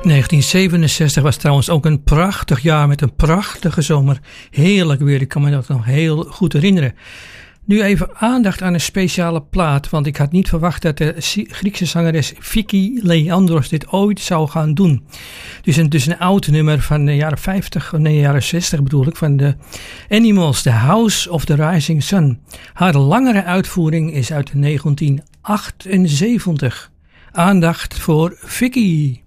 1967 was trouwens ook een prachtig jaar met een prachtige zomer. Heerlijk weer, ik kan me dat nog heel goed herinneren. Nu even aandacht aan een speciale plaat, want ik had niet verwacht dat de Griekse zangeres Vicky Leandros dit ooit zou gaan doen. Dus een oud nummer van de jaren 50, nee jaren 60 bedoel ik, van de Animals, The House of the Rising Sun. Haar langere uitvoering is uit 1978. Aandacht voor Vicky.